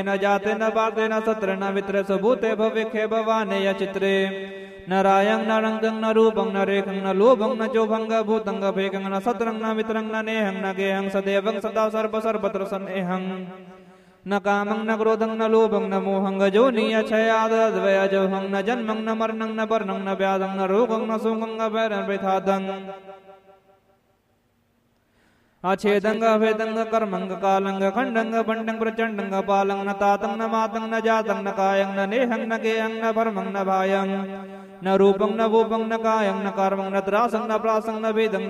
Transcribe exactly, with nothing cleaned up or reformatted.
न जाते न पाते न सत्र न वित्र सबूते भविखे भवाने य चित्रे न रायं न रंगं न रूपं न रेखं न लोभं न चोभंग भूतं भेकं न सत्रं न वित्रं न नेहं न गेहं सदेवं सदा सर्व सर्वत्र सन्नेहं न कामं न क्रोधं न लोभं न मोहं गजो नियच्छयादद्वयजोहं न जन्मं न मरणं न वर्णं न व्याधं न रोगं न सुखं न भैरं वृथादं अछेदंग भेदंग कर्मंग कालंग खंडंग बंडंग प्रचंडंग पालंग न तातं न मातं न जातं न कायं न नेहं न गेहं न भरमं न भायं न रूपं न भूपं न कायं न कर्मं न त्रासं न प्रासं न भेदं